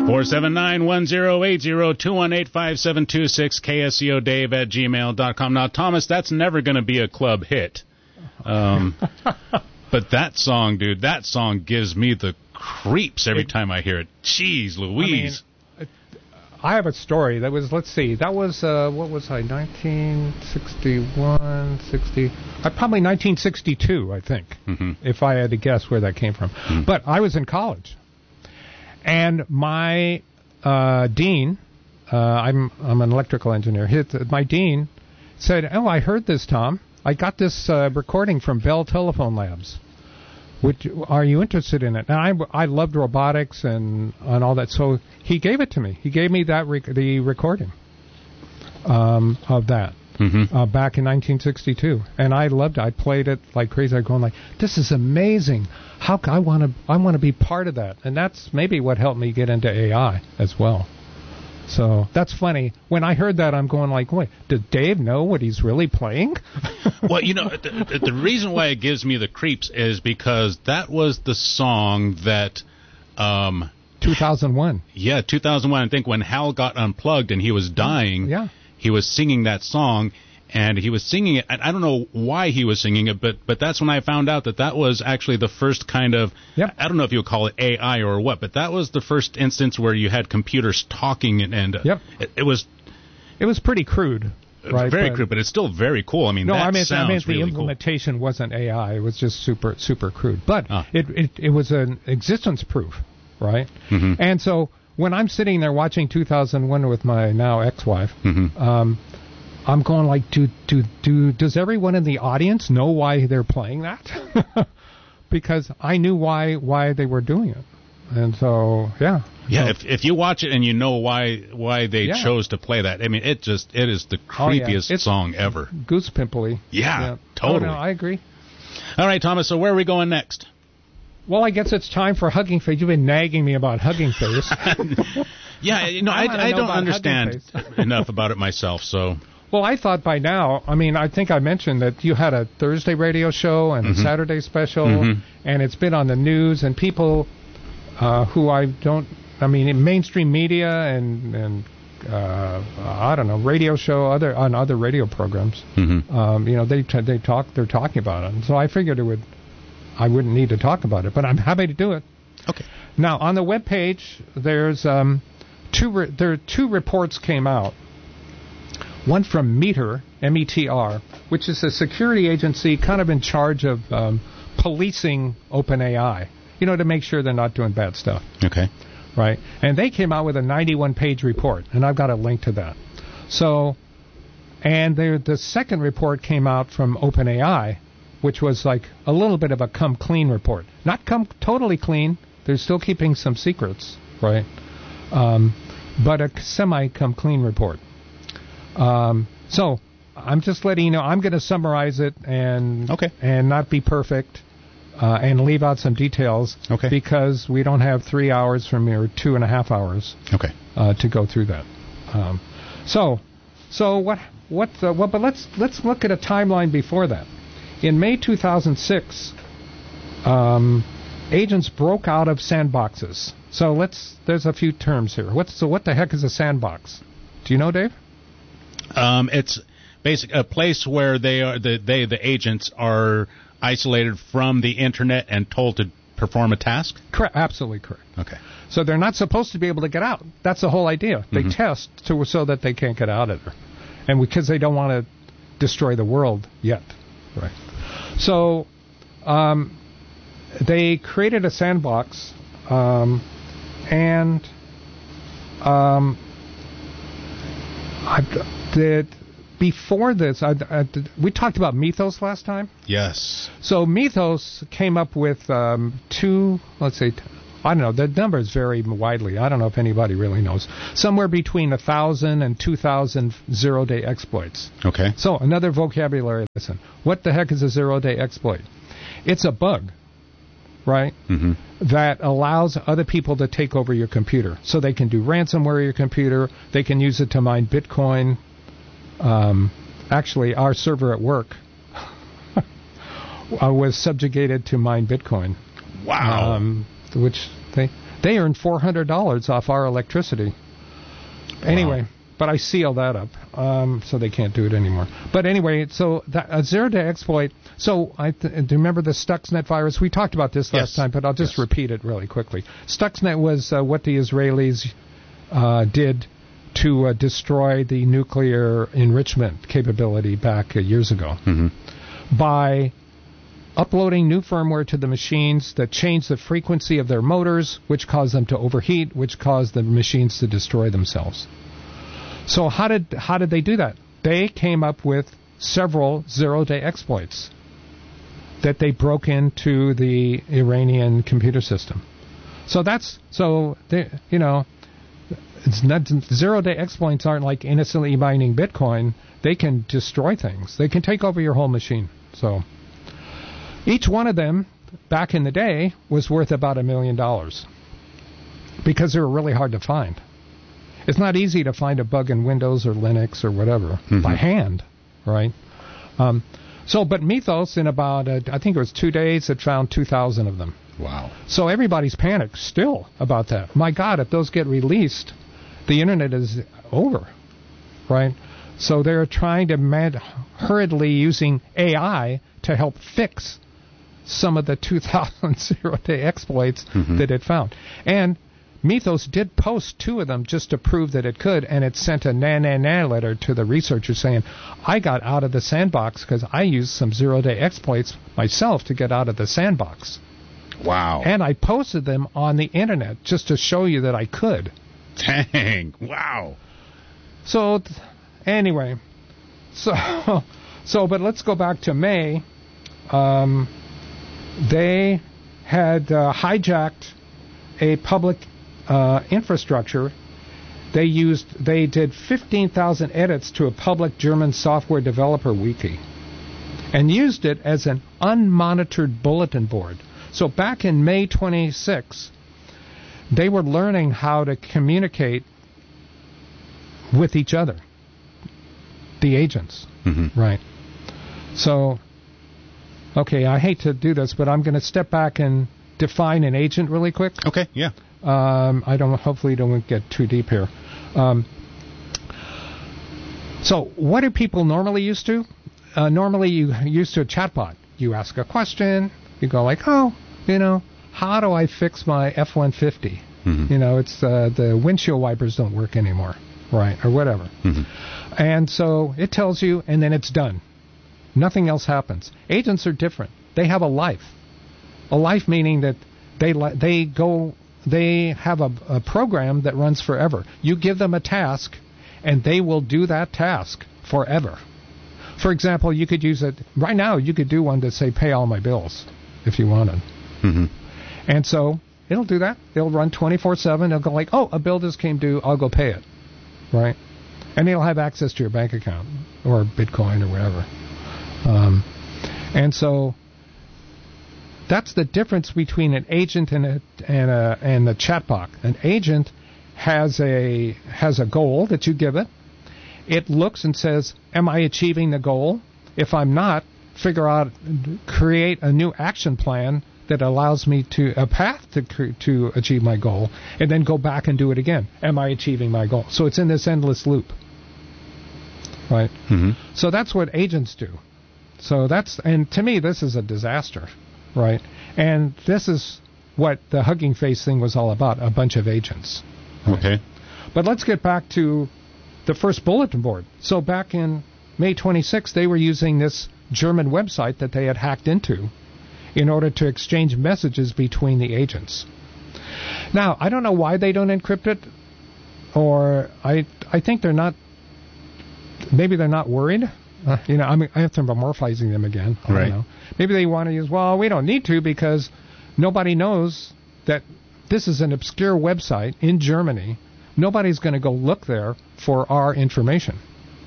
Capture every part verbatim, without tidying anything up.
four seven nine, one zero eight zero, two one eight, five seven two six, K S C O Dave at gmail dot com. Now, Thomas, that's never going to be a club hit. Um, but that song, dude, that song gives me the creeps every it, time I hear it. Jeez Louise. I mean, I have a story that was, let's see, that was, uh, what was I, nineteen sixty-one, sixty, uh, probably nineteen sixty-two, I think, mm-hmm. if I had to guess where that came from. Mm-hmm. But I was in college. And my uh, dean, uh, I'm I'm an electrical engineer, his, my dean said, oh, I heard this, Tom. I got this uh, recording from Bell Telephone Labs. Which, are you interested in it? And I, I loved robotics and, and all that, so he gave it to me. He gave me that rec- the recording um, of that mm-hmm. uh, back in nineteen sixty-two, and I loved it. I played it like crazy. I was going like, "This is amazing! How I want to I want to be part of that." And that's maybe what helped me get into A I as well. So that's funny. When I heard that, I'm going like, wait, did Dave know what he's really playing? Well, you know, the, the reason why it gives me the creeps is because that was the song that... Um, two thousand one. Yeah, two thousand one. I think when Hal got unplugged and he was dying, yeah. he was singing that song. And he was singing it. I don't know why he was singing it, but but that's when I found out that that was actually the first kind of, yep. I don't know if you would call it A I or what, but that was the first instance where you had computers talking, and, and uh, yep. it, it was it was pretty crude, right? Very but, crude, but it's still very cool. I mean, no, that I mean, sounds I mean the really implementation cool. wasn't A I; it was just super super crude. But ah. it, it it was an existence proof, right? Mm-hmm. And so when I'm sitting there watching two thousand one with my now ex-wife. Mm-hmm. Um, I'm going like, do do do. Does everyone in the audience know why they're playing that? Because I knew why why they were doing it, and so yeah. Yeah, so, if if you watch it and you know why why they yeah. chose to play that, I mean, it just it is the creepiest oh, yeah. song ever. Goose pimply. Yeah, yeah. totally. Oh, no, I agree. All right, Thomas. So where are we going next? Well, I guess it's time for Hugging Face. You've been nagging me about Hugging Face. Yeah, you know, I, I, I don't understand enough about it myself, so. Well, I thought by now, I mean, I think I mentioned that you had a Thursday radio show and mm-hmm. a Saturday special, mm-hmm. and it's been on the news, and people uh, who I don't, I mean, in mainstream media and, and uh, I don't know, radio show, other on other radio programs, mm-hmm. um, you know, they they talk, they're talking about it. And so I figured it would, I wouldn't need to talk about it, but I'm happy to do it. Okay. Now, on the webpage, there's um, two, re- there are two reports came out. One from Meter, M E T R, which is a security agency kind of in charge of um, policing OpenAI, you know, to make sure they're not doing bad stuff. Okay. Right? And they came out with a ninety-one page report, and I've got a link to that. So, and the second report came out from OpenAI, which was like a little bit of a come clean report. Not come totally clean. They're still keeping some secrets, right? Um, but a semi-come clean report. Um, so I'm just letting you know I'm going to summarize it and okay. and not be perfect uh, and leave out some details okay. because we don't have three hours from here, two and a half hours okay. uh, to go through that. Um, so so what what the, well, but let's let's look at a timeline before that. In May two thousand six, um, agents broke out of sandboxes. So let's there's a few terms here. What's so what the heck is a sandbox? Do you know, Dave? Um, it's basic a place where they are the they the agents are isolated from the internet and told to perform a task. Correct, absolutely correct. Okay. So they're not supposed to be able to get out. That's the whole idea. They mm-hmm. test to so that they can't get out of there, and because they don't want to destroy the world yet, right? So um, they created a sandbox, um, and um, I. That before this, I, I, we talked about Mythos last time. Yes. So Mythos came up with um, two, let's say, I don't know, the numbers vary widely. I don't know if anybody really knows. Somewhere between one thousand and two thousand zero-day exploits. Okay. So another vocabulary lesson. What the heck is a zero-day exploit? It's a bug, right, mm-hmm. that allows other people to take over your computer. So they can do ransomware on your computer. They can use it to mine Bitcoin. Um, actually, our server at work uh, was subjugated to mine Bitcoin. Wow. Um, which they They earned four hundred dollars off our electricity. Anyway, Wow. but I sealed that up, um, so they can't do it anymore. But anyway, so that, a zero-day exploit. So I th- do you remember the Stuxnet virus? We talked about this last Yes. time, but I'll just Yes. repeat it really quickly. Stuxnet was uh, what the Israelis uh, did to uh, destroy the nuclear enrichment capability back uh, years ago Mm-hmm. by uploading new firmware to the machines that changed the frequency of their motors, which caused them to overheat, which caused the machines to destroy themselves. So how did how did they do that? They came up with several zero-day exploits that they broke into the Iranian computer system. So that's so they, you know, it's not zero-day exploits aren't like innocently mining Bitcoin. They can destroy things. They can take over your whole machine. So each one of them, back in the day, was worth about a million dollars because they were really hard to find. It's not easy to find a bug in Windows or Linux or whatever Mm-hmm. by hand, right? Um, so, but Mythos, in about, uh, I think it was two days, it found two thousand of them. Wow. So everybody's panicked still about that. My God, if those get released, the Internet is over, right? So they're trying to mad, hurriedly using A I to help fix some of the two thousand zero-day exploits Mhm. that it found. And Mythos did post two of them just to prove that it could, and it sent a na-na-na letter to the researchers saying, I got out of the sandbox because I used some zero-day exploits myself to get out of the sandbox. Wow. And I posted them on the Internet just to show you that I could. Dang. Wow. So, th- anyway, so, so, but let's go back to May. Um, they had uh, hijacked a public uh, infrastructure. They used, they did fifteen thousand edits to a public German software developer wiki, and used it as an unmonitored bulletin board. So back in May twenty-sixth, they were learning how to communicate with each other, the agents, Mm-hmm. right? So, okay, I hate to do this, but I'm going to step back and define an agent really quick. Okay. Yeah. Um, I don't. Hopefully, don't get too deep here. Um, so, what are people normally used to? Uh, normally, you used to a chatbot. You ask a question. You go like, oh, you know, how do I fix my F one fifty? Mm-hmm. You know, it's uh, the windshield wipers don't work anymore, right, or whatever. Mm-hmm. And so it tells you, and then it's done. Nothing else happens. Agents are different. They have a life. A life meaning that they li- they go they have a, a program that runs forever. You give them a task, and they will do that task forever. For example, you could use it right now. You could do one to say, "Pay all my bills," if you wanted. Mm-hmm. And so it'll do that. It'll run twenty-four seven. It'll go like, "Oh, a bill just came due. I'll go pay it," right? And it'll have access to your bank account or Bitcoin or whatever. Um, and so that's the difference between an agent and a and a and a chatbot. An agent has a has a goal that you give it. It looks and says, "Am I achieving the goal? If I'm not, figure out, create a new action plan that allows me to a path to cre- to achieve my goal, and then go back and do it again. Am I achieving my goal?" So it's in this endless loop, right? Mm-hmm. So that's what agents do. So that's, and to me, this is a disaster, right? And this is what the Hugging Face thing was all about, a bunch of agents. Right? Okay. But let's get back to the first bulletin board. So back in May twenty-sixth, they were using this German website that they had hacked into in order to exchange messages between the agents. Now, I don't know why they don't encrypt it, or I I think they're not, maybe they're not worried. Uh, you know, I'm anthropomorphizing them again. I Right. don't know. Maybe they want to use, well, we don't need to because nobody knows that this is an obscure website in Germany. Nobody's going to go look there for our information.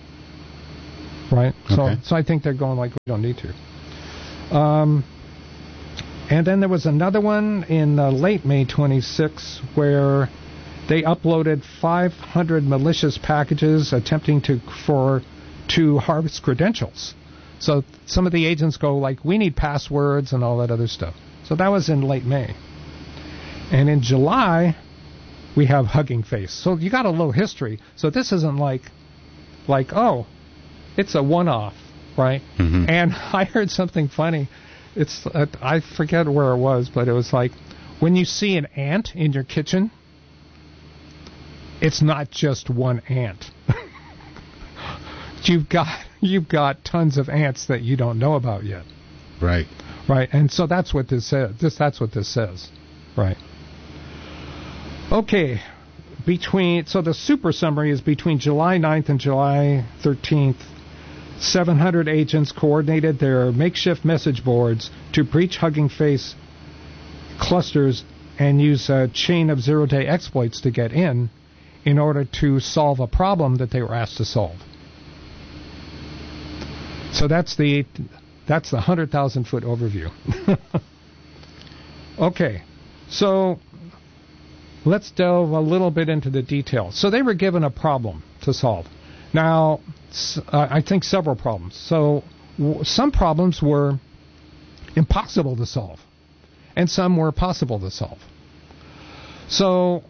Right? So, Okay. so I think they're going like, we don't need to. Um, and then there was another one in uh, late May twenty-sixth where they uploaded five hundred malicious packages attempting to for to harvest credentials. So some of the agents go like, we need passwords and all that other stuff. So that was in late May. And in July, we have Hugging Face. So you got a little history. So this isn't like, like oh, it's a one-off, right? Mm-hmm. And I heard something funny. It's uh, I forget where it was, but it was like, when you see an ant in your kitchen, it's not just one ant. you've got you've got tons of ants that you don't know about yet. Right. Right. And so that's what this says. This that's what this says. Right. Okay. Between so the super summary is between July ninth and July thirteenth, seven hundred agents coordinated their makeshift message boards to breach Hugging Face clusters and use a chain of zero-day exploits to get in in order to solve a problem that they were asked to solve. So that's the that's the one hundred thousand foot overview. Okay, so let's delve a little bit into the details. So they were given a problem to solve. Now, uh, I think several problems. So w- some problems were impossible to solve, and some were possible to solve. So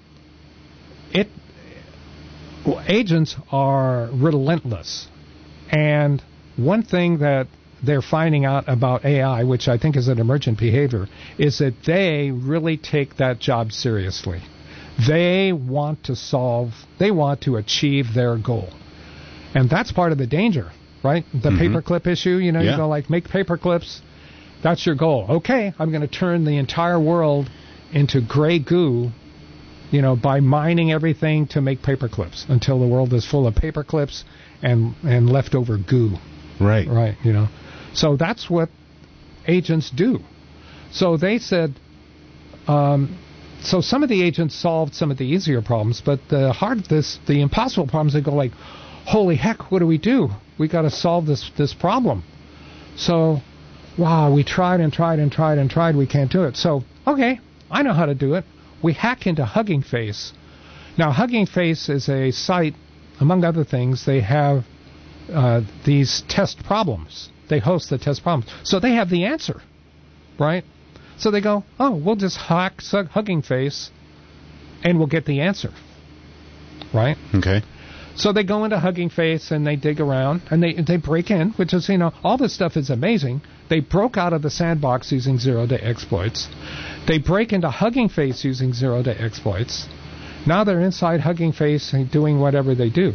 it well, agents are relentless, and one thing that they're finding out about A I, which I think is an emergent behavior, is that they really take that job seriously. They want to solve, they want to achieve their goal. And that's part of the danger, right? The mm-hmm. paperclip issue, you know, yeah. you go like, make paperclips, that's your goal. Okay, I'm going to turn the entire world into gray goo, you know, by mining everything to make paperclips until the world is full of paperclips and, and leftover goo. Right. Right, you know. So that's what agents do. So they said, um, so some of the agents solved some of the easier problems, but the hard, this, the impossible problems, they go like, holy heck, what do we do? We got to solve this this problem. So, wow, we tried and tried and tried and tried. We can't do it. So, okay, I know how to do it. We hack into Hugging Face. Now, Hugging Face is a site, among other things, they have uh, these test problems. They host the test problems. So they have the answer, right? So they go, oh, we'll just hack Hugging Face and we'll get the answer, right? Okay. So they go into Hugging Face and they dig around and they they break in, which is, you know, all this stuff is amazing. They broke out of the sandbox using zero-day exploits. They break into Hugging Face using zero-day exploits. Now they're inside Hugging Face and doing whatever they do.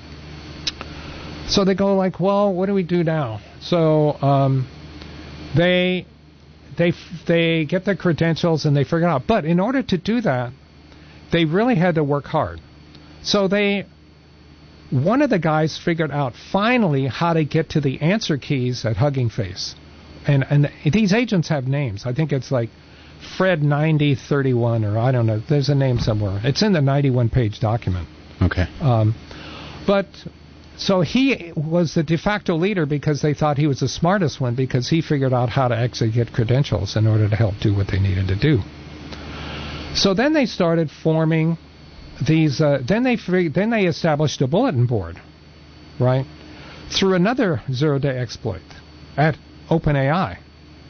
So they go like, well, what do we do now? So um, they they they get their credentials and they figure it out. But in order to do that, they really had to work hard. So they one of the guys figured out finally how to get to the answer keys at Hugging Face. And and these agents have names. I think it's like Fred ninety thirty-one, or I don't know. There's a name somewhere. It's in the ninety-one page document. Okay. Um, but so he was the de facto leader because they thought he was the smartest one because he figured out how to actually get credentials in order to help do what they needed to do. So then they started forming these. Uh, then they fig- then they established a bulletin board, right, through another zero-day exploit at OpenAI.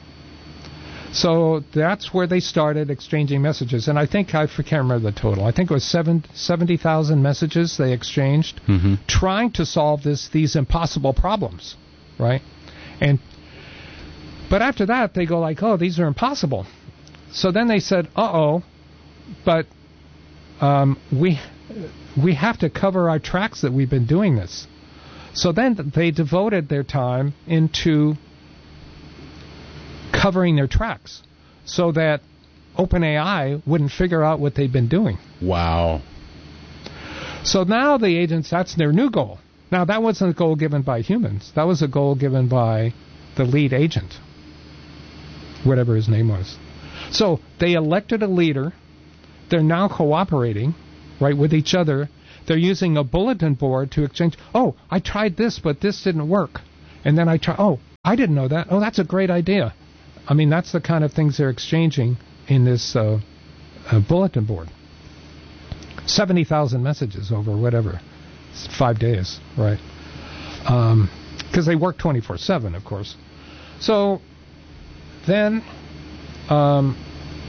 So that's where they started exchanging messages. And I think, I can't remember the total. I think it was seven, seventy thousand messages they exchanged mm-hmm. trying to solve this these impossible problems, right? And but after that, they go like, oh, these are impossible. So then they said, uh-oh, but um, we we have to cover our tracks that we've been doing this. So then they devoted their time into covering their tracks so that OpenAI wouldn't figure out what they've been doing. Wow. So now the agents, that's their new goal. Now, that wasn't a goal given by humans. That was a goal given by the lead agent, whatever his name was. So they elected a leader. They're now cooperating, right, with each other. They're using a bulletin board to exchange, oh, I tried this, but this didn't work. And then I tried, oh, I didn't know that. Oh, that's a great idea. I mean, that's the kind of things they're exchanging in this uh, uh, bulletin board. seventy thousand messages over whatever, five days, right? Because um, they work twenty-four seven, of course. So then um,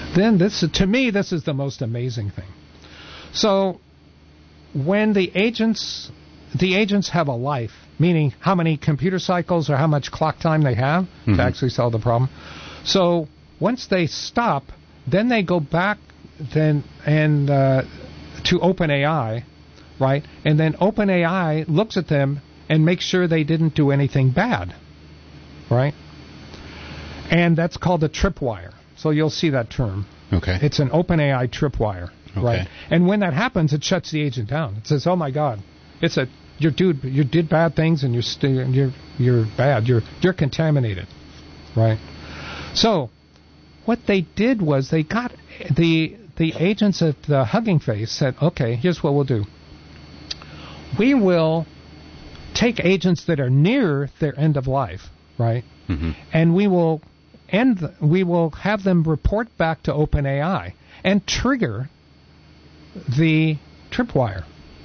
Then this, to me, this is the most amazing thing. So when the agents, the agents have a life, meaning how many computer cycles or how much clock time they have mm-hmm. to actually solve the problem. So once they stop, then they go back then and uh, to OpenAI, right? And then OpenAI looks at them and makes sure they didn't do anything bad, right? And that's called a tripwire. So you'll see that term. Okay. It's an OpenAI tripwire, okay. right? And when that happens, it shuts the agent down. It says, "Oh my God, it's a you dude, you did bad things, and you're st- you're you're bad. You're you're contaminated, right?" So what they did was they got the the agents at the Hugging Face said, "Okay, here's what we'll do. We will take agents that are near their end of life, right? Mm-hmm. And we will end. We will have them report back to OpenAI and trigger the tripwire.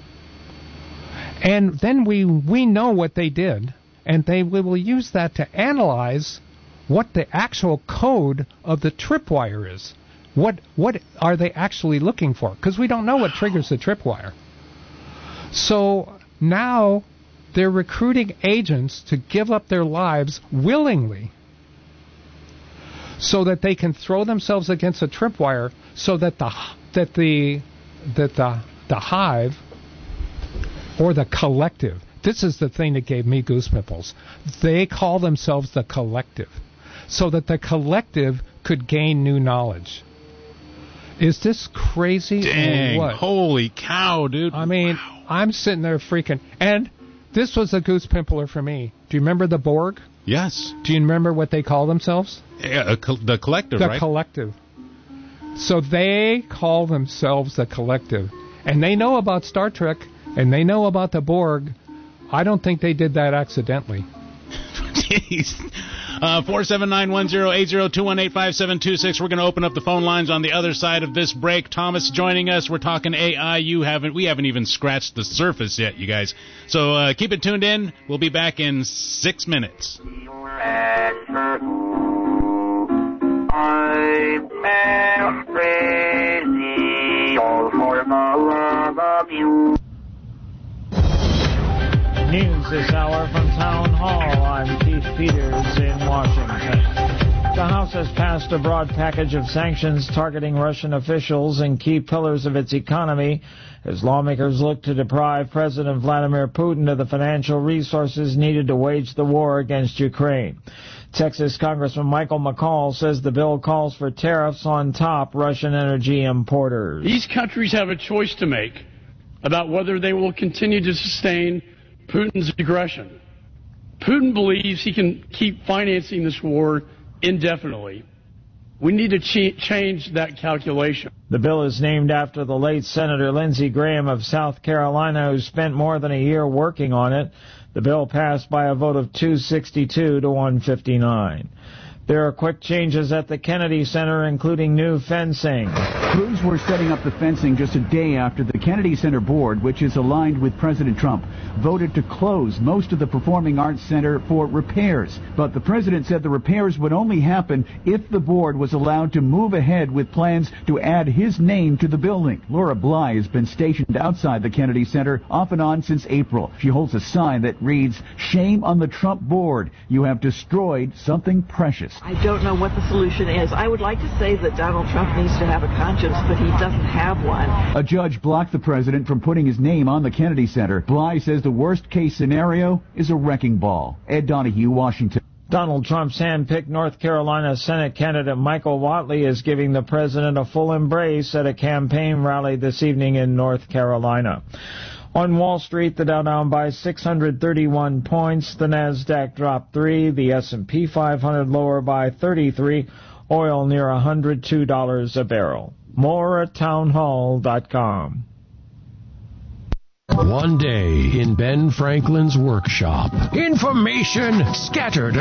And then we we know what they did, and they we will use that to analyze what the actual code of the tripwire is. What what are they actually looking for? Because we don't know what triggers the tripwire. So now they're recruiting agents to give up their lives willingly so that they can throw themselves against a tripwire so that the that the that the the hive or the collective. This is the thing that gave me goosepimples. They call themselves the collective so that the collective could gain new knowledge. Is this crazy Dang, or what? Holy cow, dude. I mean, wow. I'm sitting there freaking. And this was a goose pimpler for me. Do you remember the Borg? Yes. Do you remember what they call themselves? Yeah, co- the collective, the right? The collective. So they call themselves the collective. And they know about Star Trek, and they know about the Borg. I don't think they did that accidentally. Jeez. Uh, four seven nine one zero eight zero two one eight five seven two six. We're going to open up the phone lines on the other side of this break. Thomas joining us. We're talking A I. You haven't. We haven't even scratched the surface yet, you guys. So uh, keep it tuned in. We'll be back in six minutes. I'm crazy all for the love of you. News this hour from Town Hall. I'm Keith Peters in Washington. The House has passed a broad package of sanctions targeting Russian officials and key pillars of its economy as lawmakers look to deprive President Vladimir Putin of the financial resources needed to wage the war against Ukraine. Texas Congressman Michael McCall says the bill calls for tariffs on top Russian energy importers. These countries have a choice to make about whether they will continue to sustain Putin's aggression. Putin believes he can keep financing this war indefinitely. We need to ch- change that calculation. The bill is named after the late Senator Lindsey Graham of South Carolina, who spent more than a year working on it. The bill passed by a vote of two sixty-two to one fifty-nine. There are quick changes at the Kennedy Center, including new fencing. Crews were setting up the fencing just a day after the Kennedy Center board, which is aligned with President Trump, voted to close most of the Performing Arts Center for repairs. But the president said the repairs would only happen if the board was allowed to move ahead with plans to add his name to the building. Laura Bly has been stationed outside the Kennedy Center off and on since April. She holds a sign that reads, "Shame on the Trump board. You have destroyed something precious." I don't know what the solution is. I would like to say that Donald Trump needs to have a conscience, but he doesn't have one. A judge blocked the president from putting his name on the Kennedy Center. Bly says the worst-case scenario is a wrecking ball. Ed Donahue, Washington. Donald Trump's hand-picked North Carolina Senate candidate Michael Whatley is giving the president a full embrace at a campaign rally this evening in North Carolina. On Wall Street, the Dow down by six hundred thirty-one points. The Nasdaq dropped three. The S and P five hundred lower by thirty-three. Oil near one hundred two dollars a barrel. More at townhall dot com. One day in Ben Franklin's workshop. Information scattered